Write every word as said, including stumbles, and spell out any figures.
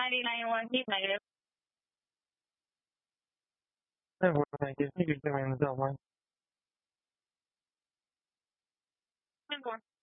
ninety-nine one, he's negative. ten four, thank you. You can send me in the cell phone. ten four.